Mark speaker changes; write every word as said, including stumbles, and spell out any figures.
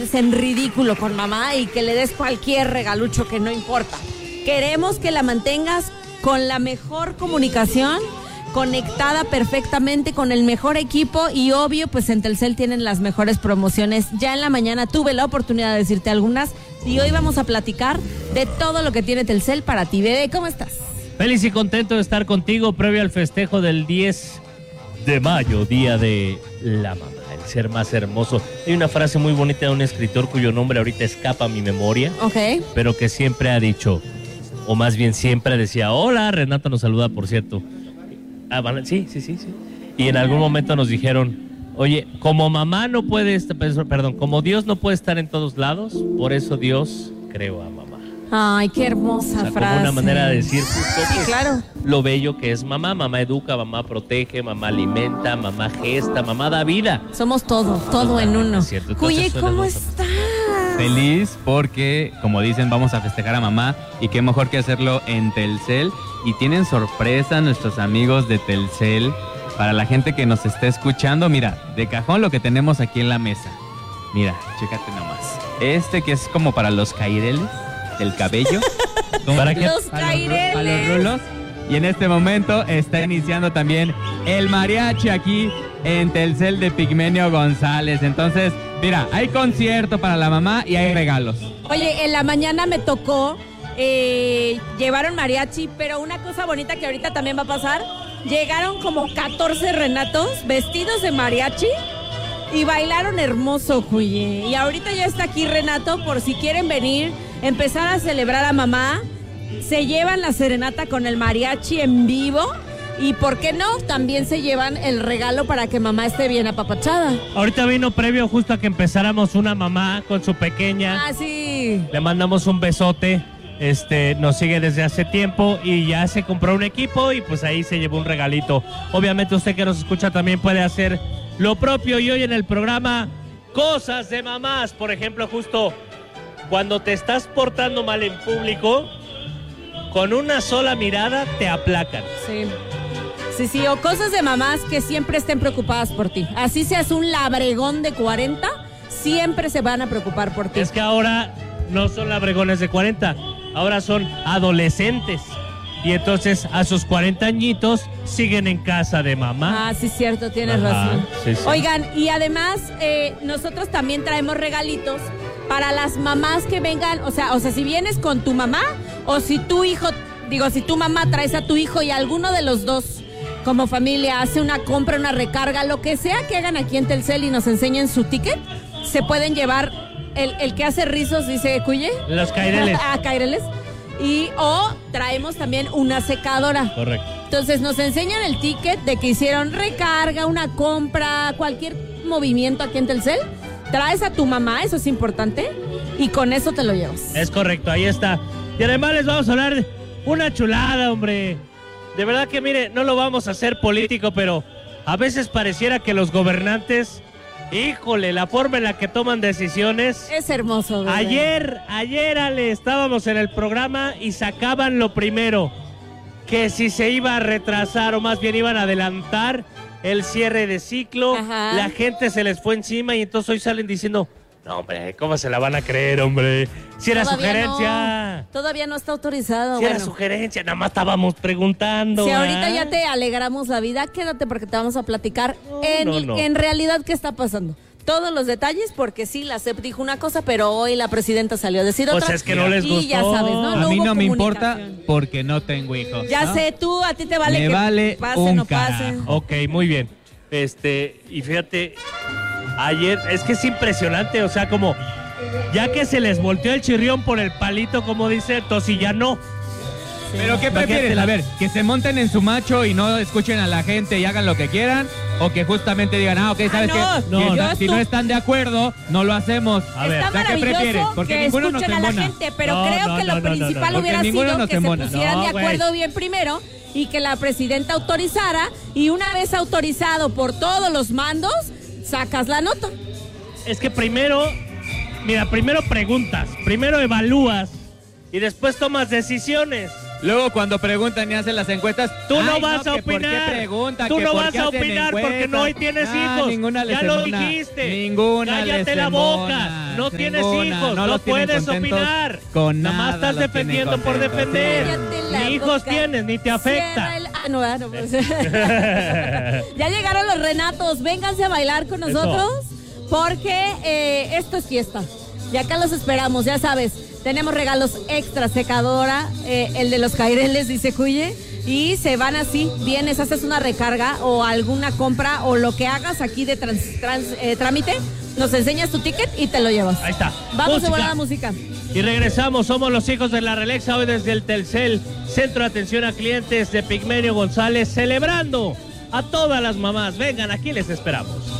Speaker 1: haces en ridículo con mamá y que le des cualquier regalucho que no importa. Queremos que la mantengas con la mejor comunicación, conectada perfectamente con el mejor equipo y obvio, pues en Telcel tienen las mejores promociones. Ya en la mañana tuve la oportunidad de decirte algunas y hoy vamos a platicar de todo lo que tiene Telcel para ti. Bebé, ¿cómo estás?
Speaker 2: Feliz y contento de estar contigo previo al festejo del diez de mayo, Día de la Mamá, el ser más hermoso. Hay una frase muy bonita de un escritor cuyo nombre ahorita escapa a mi memoria,
Speaker 1: Ok.
Speaker 2: pero que siempre ha dicho, o más bien siempre decía, hola, Renata nos saluda, por cierto. Ah, van- sí, sí, sí, sí. Y en algún momento nos dijeron, oye, como mamá no puede, est- perdón, como Dios no puede estar en todos lados, por eso Dios creó a mamá.
Speaker 1: Ay, qué hermosa
Speaker 2: O sea,
Speaker 1: frase.
Speaker 2: como una manera de decir justo,
Speaker 1: Sí,
Speaker 2: pues,
Speaker 1: claro.
Speaker 2: lo bello que es mamá. Mamá educa, mamá protege, mamá alimenta, mamá gesta, mamá da vida.
Speaker 1: Somos todo, todo en uno.
Speaker 2: Es cierto, entonces
Speaker 1: Oye,
Speaker 2: suena
Speaker 1: ¿cómo
Speaker 2: hermoso.
Speaker 1: estás?
Speaker 3: Feliz porque, como dicen, vamos a festejar a mamá y qué mejor que hacerlo en Telcel. Y tienen sorpresa nuestros amigos de Telcel para la gente que nos esté escuchando. Mira, de cajón lo que tenemos aquí en la mesa. Mira, chécate nomás. Este que es como para los caireles del cabello.
Speaker 2: ¿Para qué?
Speaker 1: Los
Speaker 3: Para los ru-
Speaker 1: caireles.
Speaker 3: para los rulos. Y en este momento está iniciando también el mariachi aquí en Telcel de Pigmenio González. Entonces, mira, hay concierto para la mamá y hay regalos.
Speaker 1: Oye, en la mañana me tocó, eh, llevaron mariachi, pero una cosa bonita que ahorita también va a pasar, llegaron como catorce renatos vestidos de mariachi y bailaron hermoso, Cuye. Y ahorita ya está aquí Renato, por si quieren venir, empezar a celebrar a mamá, se llevan la serenata con el mariachi en vivo y, ¿por qué no? También se llevan el regalo para que mamá esté bien apapachada.
Speaker 2: Ahorita vino previo justo a que empezáramos una mamá con su pequeña.
Speaker 1: Ah, sí.
Speaker 2: Le mandamos un besote. Este, nos sigue desde hace tiempo y ya se compró un equipo y pues ahí se llevó un regalito. Obviamente usted que nos escucha también puede hacer lo propio y hoy en el programa cosas de mamás. Por ejemplo, justo cuando te estás portando mal en público, con una sola mirada te aplacan.
Speaker 1: Sí. Sí, sí, o cosas de mamás que siempre estén preocupadas por ti. Así seas un labregón de cuarenta, siempre se van a preocupar por ti.
Speaker 2: Es que ahora no son labregones de cuarenta, ahora son adolescentes. Y entonces a sus cuarenta añitos siguen en casa de mamá.
Speaker 1: Ah, sí, cierto, tienes
Speaker 2: Ajá,
Speaker 1: razón.
Speaker 2: sí, sí.
Speaker 1: Oigan, y además eh, nosotros también traemos regalitos para las mamás que vengan, o sea, o sea, si vienes con tu mamá o si tu hijo, digo, si tu mamá traes a tu hijo y alguno de los dos como familia hace una compra, una recarga, lo que sea que hagan aquí en Telcel y nos enseñen su ticket, se pueden llevar el, el que hace rizos, dice Cuye.
Speaker 2: Los caireles.
Speaker 1: Ah, caireles. Y o traemos también una secadora.
Speaker 2: Correcto.
Speaker 1: Entonces nos enseñan el ticket de que hicieron recarga, una compra, cualquier movimiento aquí en Telcel. Traes a tu mamá, eso es importante, y con eso te lo llevas.
Speaker 2: Es correcto, ahí está. Y además les vamos a hablar de una chulada, hombre. De verdad que mire, no lo vamos a hacer político, pero a veces pareciera que los gobernantes, híjole, la forma en la que toman decisiones.
Speaker 1: Es hermoso, bebé.
Speaker 2: Ayer, ayer, Ale, estábamos en el programa y sacaban lo primero, que si se iba a retrasar o más bien iban a adelantar el cierre de ciclo.
Speaker 1: Ajá.
Speaker 2: La gente se les fue encima y entonces hoy salen diciendo, no, hombre, ¿cómo se la van a creer, hombre? Si era
Speaker 1: Todavía
Speaker 2: sugerencia.
Speaker 1: no, todavía no está autorizado.
Speaker 2: Si era
Speaker 1: bueno.
Speaker 2: sugerencia, nada más estábamos preguntando.
Speaker 1: Si
Speaker 2: ¿ah?
Speaker 1: ahorita ya te alegramos la vida, quédate porque te vamos a platicar
Speaker 2: No,
Speaker 1: en,
Speaker 2: no, no.
Speaker 1: en realidad qué está pasando. Todos los detalles, porque sí, la C E P dijo una cosa, pero hoy la presidenta salió a decir
Speaker 2: Pues
Speaker 1: otra.
Speaker 2: es que no les
Speaker 1: y ya
Speaker 2: gustó.
Speaker 1: sabes, ¿no?
Speaker 3: A mí
Speaker 1: hubo
Speaker 3: no me importa
Speaker 1: comunicación.
Speaker 3: porque no tengo hijos.
Speaker 1: Ya
Speaker 3: ¿no?
Speaker 1: sé, tú, a ti te vale
Speaker 3: Me
Speaker 1: que
Speaker 3: vale
Speaker 1: pase,
Speaker 3: un
Speaker 1: no pase.
Speaker 3: carajo.
Speaker 2: Ok, muy bien. Este, y fíjate, ayer, es que es impresionante, o sea, como, ya que se les volteó el chirrión por el palito, como dice Tosillano.
Speaker 3: ¿Pero qué prefieres? A ver, que se monten en su macho y no escuchen a la gente y hagan lo que quieran, o que justamente digan, ah, ok, ¿sabes
Speaker 1: Ah,
Speaker 3: qué?
Speaker 1: no,
Speaker 3: Que
Speaker 2: no,
Speaker 3: no,
Speaker 1: yo
Speaker 3: si
Speaker 1: estu-
Speaker 3: no están de acuerdo, no lo hacemos.
Speaker 2: A ver,
Speaker 1: Está
Speaker 3: o sea, ¿qué
Speaker 1: maravilloso
Speaker 3: prefieres? Porque
Speaker 1: que
Speaker 3: ninguno nos
Speaker 1: escuchen a la
Speaker 3: embona.
Speaker 1: gente, pero
Speaker 2: No,
Speaker 1: creo
Speaker 2: no,
Speaker 1: que lo
Speaker 2: no, no, no,
Speaker 1: principal
Speaker 2: no.
Speaker 1: hubiera
Speaker 3: Porque ninguno
Speaker 1: sido
Speaker 3: nos
Speaker 1: que se
Speaker 3: embona.
Speaker 1: pusieran
Speaker 2: No,
Speaker 1: de
Speaker 2: güey.
Speaker 1: acuerdo bien primero y que la presidenta autorizara, y una vez autorizado por todos los mandos, sacas la nota.
Speaker 2: Es que primero, mira, primero preguntas, primero evalúas y después tomas decisiones.
Speaker 3: Luego cuando preguntan y hacen las encuestas,
Speaker 2: Tú no
Speaker 3: ay,
Speaker 2: vas a
Speaker 3: que ¿por qué
Speaker 2: opinar.
Speaker 3: pregunta?
Speaker 2: Tú
Speaker 3: Que
Speaker 2: no
Speaker 3: ¿por
Speaker 2: vas
Speaker 3: qué
Speaker 2: a
Speaker 3: hacen
Speaker 2: opinar porque
Speaker 3: encuestas?
Speaker 2: no tienes
Speaker 3: Ah,
Speaker 2: hijos.
Speaker 3: ninguna les
Speaker 2: Ya lo
Speaker 3: embona.
Speaker 2: dijiste.
Speaker 3: Ninguna
Speaker 2: Cállate
Speaker 3: les
Speaker 2: la
Speaker 3: embona.
Speaker 2: boca. No tienes
Speaker 3: Ninguna.
Speaker 2: hijos.
Speaker 3: No
Speaker 2: No,
Speaker 3: los tienen
Speaker 2: puedes
Speaker 3: contentos
Speaker 2: opinar.
Speaker 3: con
Speaker 2: Nada más
Speaker 3: nada,
Speaker 2: estás
Speaker 3: los tienen
Speaker 2: defendiendo por
Speaker 3: contentos.
Speaker 2: defender.
Speaker 1: Cállate la
Speaker 2: Ni hijos
Speaker 1: boca.
Speaker 2: tienes, ni te
Speaker 1: Cierra
Speaker 2: afecta.
Speaker 1: el- Ah, no, ah, no, pues. Ya llegaron los Renatos. Vénganse a bailar con nosotros porque eh, esto es fiesta. Y acá los esperamos, ya sabes. Tenemos regalos extra, secadora, eh, el de los caireles, dice Cuye. Y se van así, vienes, haces una recarga o alguna compra o lo que hagas aquí de trans, trans, eh, trámite, nos enseñas tu ticket y te lo llevas.
Speaker 2: Ahí está.
Speaker 1: Vamos
Speaker 2: Música.
Speaker 1: a volar la música.
Speaker 2: Y regresamos, somos los hijos de la Relexa, hoy desde el Telcel, Centro de Atención a Clientes de Pigmenio González, celebrando a todas las mamás. Vengan, aquí les esperamos.